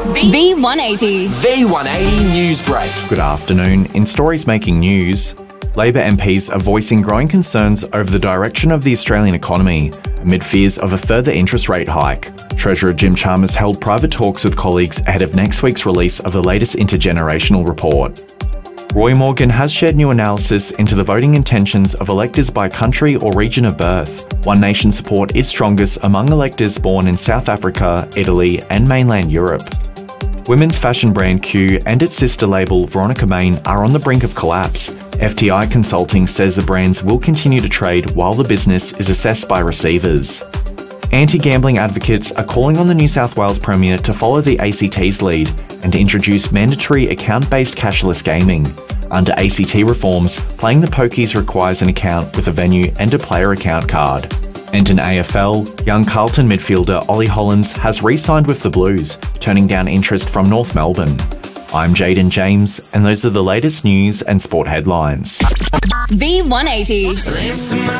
V180. V180 News Break. Good afternoon. In stories making news, Labor MPs are voicing growing concerns over the direction of the Australian economy amid fears of a further interest rate hike. Treasurer Jim Chalmers held private talks with colleagues ahead of next week's release of the latest intergenerational report. Roy Morgan has shared new analysis into the voting intentions of electors by country or region of birth. One Nation support is strongest among electors born in South Africa, Italy, and mainland Europe. Women's fashion brand Q and its sister label Veronica Main are on the brink of collapse. FTI Consulting says the brands will continue to trade while the business is assessed by receivers. Anti-gambling advocates are calling on the New South Wales Premier to follow the ACT's lead and to introduce mandatory account-based cashless gaming. Under ACT reforms, playing the pokies requires an account with a venue and a player account card. And in AFL, young Carlton midfielder Ollie Hollands has re-signed with the Blues, turning down interest from North Melbourne. I'm Jaden James, and those are the latest news and sport headlines. V180.